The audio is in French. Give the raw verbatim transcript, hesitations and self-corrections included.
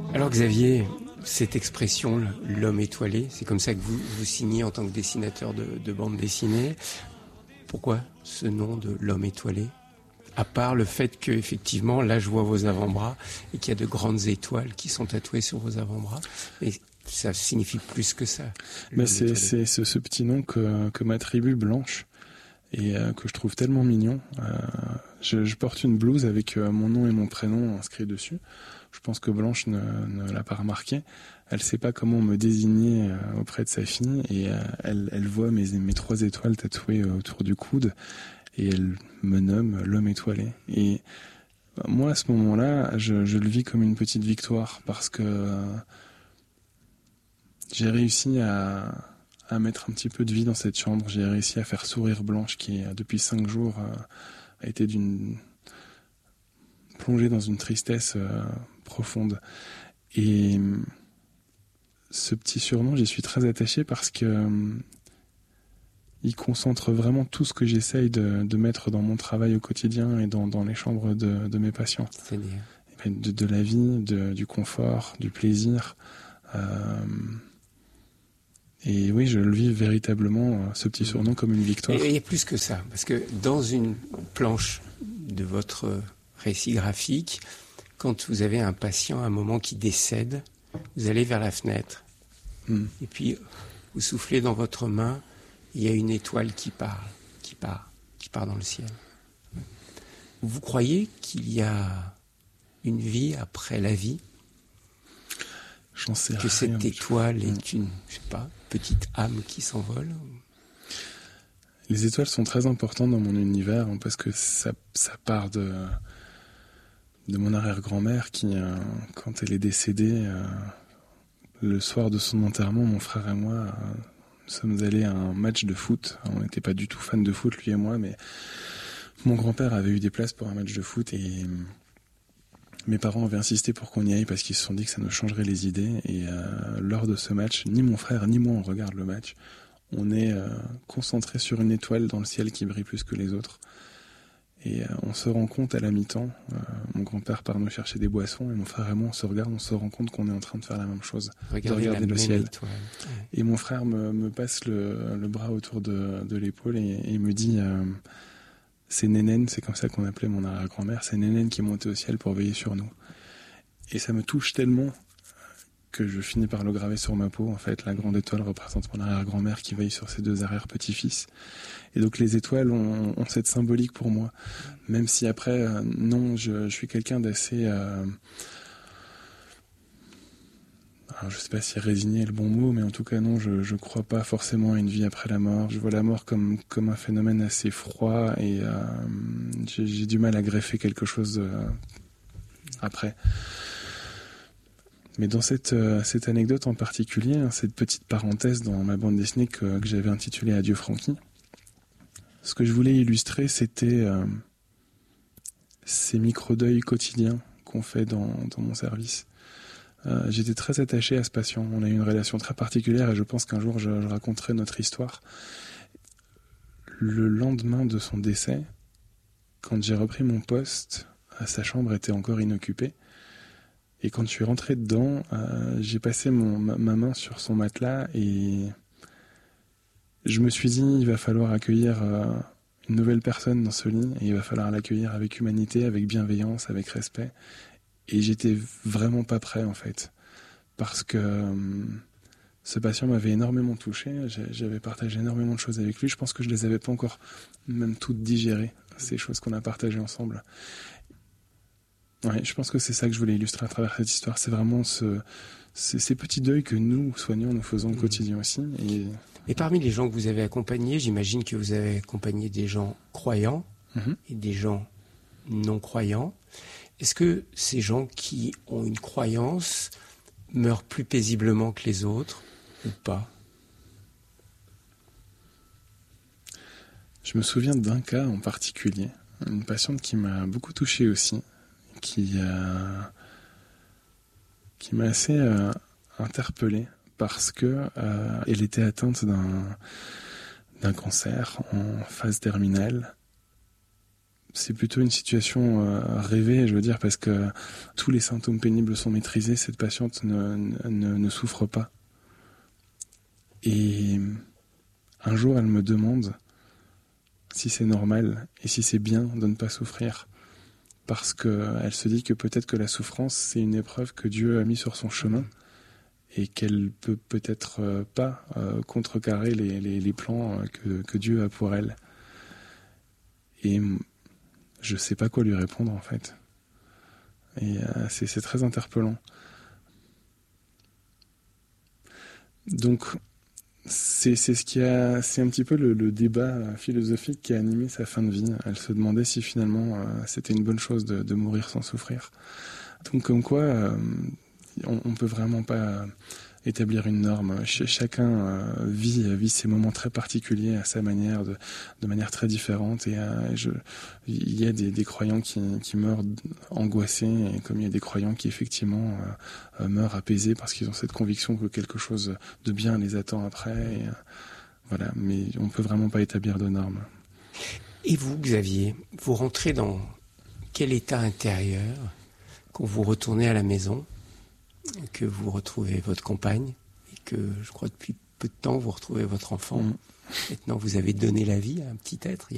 Alors Xavier, cette expression, l'homme étoilé, c'est comme ça que vous vous signez en tant que dessinateur de, de bande dessinée. Pourquoi ce nom de l'homme étoilé ? À part le fait que, effectivement, là je vois vos avant-bras et qu'il y a de grandes étoiles qui sont tatouées sur vos avant-bras. Et ça signifie plus que ça. Mais c'est, c'est ce, ce petit nom que, que m'attribue Blanche et euh, que je trouve tellement mignon. Euh, je, je porte une blouse avec euh, mon nom et mon prénom inscrits dessus. Je pense que Blanche ne, ne l'a pas remarqué. Elle sait pas comment me désigner euh, auprès de sa fille et euh, elle, elle voit mes, mes trois étoiles tatouées euh, autour du coude et elle me nomme l'homme étoilé. Et euh, moi, à ce moment-là, je, je le vis comme une petite victoire parce que euh, j'ai réussi à, à mettre un petit peu de vie dans cette chambre. J'ai réussi à faire sourire Blanche qui, depuis cinq jours, euh, a été d'une plongée dans une tristesse euh, profonde. Et euh, ce petit surnom, j'y suis très attaché parce que euh, il concentre vraiment tout ce que j'essaye de, de mettre dans mon travail au quotidien et dans, dans les chambres de, de mes patients. C'est-à-dire de, de la vie, de, du confort, du plaisir. Euh, Et oui, je le vis véritablement, ce petit surnom, comme une victoire. Et il y a plus que ça, parce que dans une planche de votre récit graphique, quand vous avez un patient à un moment qui décède, vous allez vers la fenêtre, mm. et puis vous soufflez dans votre main, il y a une étoile qui part, qui part, qui part dans le ciel. Vous croyez qu'il y a une vie après la vie ? J'en sais que rien. cette étoile est une, je sais pas, petite âme qui s'envole. Les étoiles sont très importantes dans mon univers hein, parce que ça, ça part de, de mon arrière-grand-mère qui, euh, quand elle est décédée, euh, le soir de son enterrement, mon frère et moi, euh, nous sommes allés à un match de foot. On n'était pas du tout fans de foot, lui et moi, mais mon grand-père avait eu des places pour un match de foot et mes parents avaient insisté pour qu'on y aille parce qu'ils se sont dit que ça nous changerait les idées. Et euh, lors de ce match, ni mon frère ni moi on regarde le match. On est euh, concentré sur une étoile dans le ciel qui brille plus que les autres. Et euh, on se rend compte à la mi-temps, euh, mon grand-père part nous chercher des boissons et mon frère et moi on se regarde, on se rend compte qu'on est en train de faire la même chose, Regardez de regarder le ciel. Étoile. Et mon frère me, me passe le, le bras autour de, de l'épaule et, et me dit... Euh, c'est Nénène, c'est comme ça qu'on appelait mon arrière-grand-mère, c'est Nénène qui est montée au ciel pour veiller sur nous. Et ça me touche tellement que je finis par le graver sur ma peau. En fait, la grande étoile représente mon arrière-grand-mère qui veille sur ses deux arrière-petits-fils. Et donc les étoiles ont, ont cette symbolique pour moi. Même si après, euh, non, je, je suis quelqu'un d'assez... Euh, Alors, je sais pas si résigné est le bon mot, mais en tout cas non, je je crois pas forcément à une vie après la mort. Je vois la mort comme comme un phénomène assez froid et euh, j'ai, j'ai du mal à greffer quelque chose euh, après. Mais dans cette euh, cette anecdote en particulier, hein, cette petite parenthèse dans ma bande dessinée que, que j'avais intitulée Adieu Francky, ce que je voulais illustrer, c'était euh, ces micro-deuils quotidiens qu'on fait dans dans mon service. Euh, j'étais très attaché à ce patient. On a eu une relation très particulière et je pense qu'un jour je, je raconterai notre histoire. Le lendemain de son décès, quand j'ai repris mon poste, sa chambre était encore inoccupée. Et quand je suis rentré dedans, euh, j'ai passé mon, ma, ma main sur son matelas et je me suis dit il va falloir accueillir euh, une nouvelle personne dans ce lit et il va falloir l'accueillir avec humanité, avec bienveillance, avec respect. Et j'étais vraiment pas prêt en fait, parce que euh, ce patient m'avait énormément touché, j'avais partagé énormément de choses avec lui, je pense que je les avais pas encore même toutes digérées, ces choses qu'on a partagées ensemble. Ouais, je pense que c'est ça que je voulais illustrer à travers cette histoire, c'est vraiment ce, ces, ces petits deuils que nous, soignants, nous faisons au quotidien aussi. Et... et parmi les gens que vous avez accompagnés, j'imagine que vous avez accompagné des gens croyants mm-hmm. et des gens non croyants. Est-ce que ces gens qui ont une croyance meurent plus paisiblement que les autres ou pas ? Je me souviens d'un cas en particulier, une patiente qui m'a beaucoup touché aussi, qui, euh, qui m'a assez euh, interpellé parce que euh, elle était atteinte d'un, d'un cancer en phase terminale. c'est plutôt une situation euh, rêvée, je veux dire, parce que tous les symptômes pénibles sont maîtrisés, cette patiente ne, ne, ne souffre pas. Et un jour, elle me demande si c'est normal et si c'est bien de ne pas souffrir. Parce qu'elle se dit que peut-être que la souffrance, c'est une épreuve que Dieu a mis sur son chemin et qu'elle peut peut-être euh, pas euh, contrecarrer les, les, les plans que, que Dieu a pour elle. Et je sais pas quoi lui répondre, en fait. Et euh, c'est, c'est très interpellant. Donc, c'est, c'est ce qui a, c'est un petit peu le, le débat philosophique qui a animé sa fin de vie. Elle se demandait si finalement euh, c'était une bonne chose de, de mourir sans souffrir. Donc, comme quoi, euh, on, on peut vraiment pas établir une norme. Ch- chacun euh, vit, vit ses moments très particuliers à sa manière, de, de manière très différente. Et euh, je, il y a des, des croyants qui, qui meurent angoissés, et comme il y a des croyants qui effectivement euh, meurent apaisés parce qu'ils ont cette conviction que quelque chose de bien les attend après. Et, euh, voilà, mais on peut vraiment pas établir de normes. Et vous, Xavier, vous rentrez dans quel état intérieur quand vous retournez à la maison, que vous retrouvez votre compagne et que, je crois, depuis peu de temps, vous retrouvez votre enfant. Mmh. Maintenant, vous avez donné la vie à un petit être.